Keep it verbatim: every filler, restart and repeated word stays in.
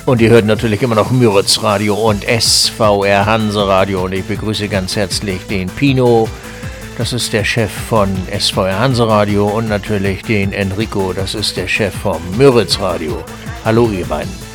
Und ihr hört natürlich immer noch Müritz Radio und S V R Hanse Radio. Und ich begrüße ganz herzlich den Pino, das ist der Chef von S V R Hanse Radio. Und natürlich den Enrico, das ist der Chef vom Müritz Radio. Hallo ihr beiden.